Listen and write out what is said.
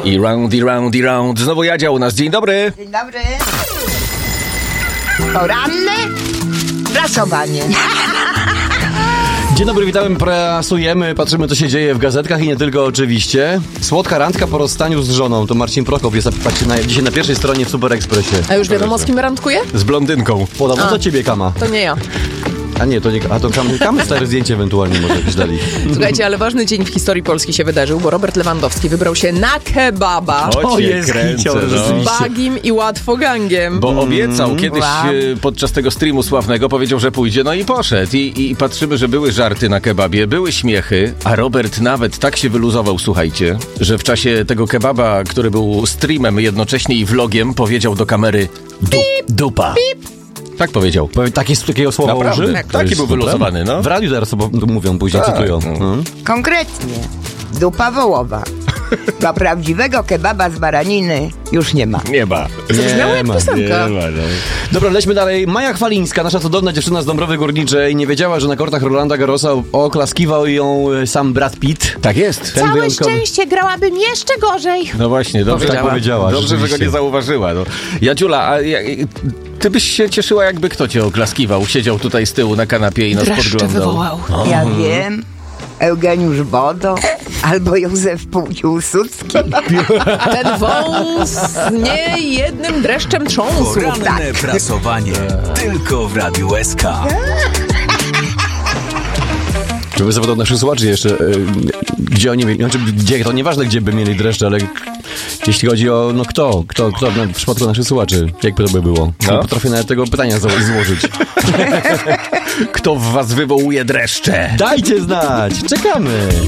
I round, znowu Jadzia u nas. Dzień dobry. Dzień dobry. Poranne prasowanie. Dzień dobry, witamy, prasujemy, patrzymy co się dzieje w gazetkach i nie tylko oczywiście. Słodka randka po rozstaniu z żoną, to Marcin Prokow jest dzisiaj na pierwszej stronie w Super Expressie. A już wiadomo, z kim randkuje? Z blondynką. Podobno za ciebie, Kama. To nie ja. A nie, to nie, a to Kamy stare zdjęcie ewentualnie może jakieś dali. Słuchajcie, ale ważny dzień w historii Polski się wydarzył, bo Robert Lewandowski wybrał się na kebaba O, jest hicior, z Bagim i Łatwogangiem. Bo obiecał kiedyś podczas tego streamu sławnego, powiedział, że pójdzie, no i poszedł. I patrzymy, że były żarty na kebabie, były śmiechy, a Robert nawet tak się wyluzował, słuchajcie, że w czasie tego kebaba, który był streamem jednocześnie i vlogiem, powiedział do kamery dupa. Pip. Tak powiedział. Takiego słowa Naprawdę? użył? Taki był wyluzowany, no. W radiu teraz to mówią później, cytują. Konkretnie, dupa wołowa. Bo prawdziwego kebaba z baraniny już nie ma. Nie ma. Zabrzmiało jak piosenka. Nie ma, no. Dobra, lećmy dalej. Maja Chwalińska, nasza cudowna dziewczyna z Dąbrowy Górniczej, nie wiedziała, że na kortach Rolanda Garrosa oklaskiwał ją sam Brad Pitt. Tak jest. Ten Całe wyjątkowy- szczęście, grałabym jeszcze gorzej. No właśnie, dobrze Tak powiedziała, Dobrze, że go rzeczywiście. nie zauważyła. No. Jadziula, ty byś się cieszyła, jakby kto cię oklaskiwał? Siedział tutaj z tyłu na kanapie i nas Dreszcze podglądał. wywołał. Ja wiem. Eugeniusz Bodo albo Józef Piłsudski. Ten wąs nie jednym dreszczem trząsł. Poranne prasowanie tylko w Radiu SK. Żeby zawodować naszych słuchaczy jeszcze, gdzie oni mieli, znaczy gdzie, to nieważne gdzie by mieli dreszcze, ale jeśli chodzi o, no kto w przypadku naszych słuchaczy, jakby to by było? No. Nie potrafię nawet tego pytania złożyć. Kto w was wywołuje dreszcze? Dajcie znać, czekamy!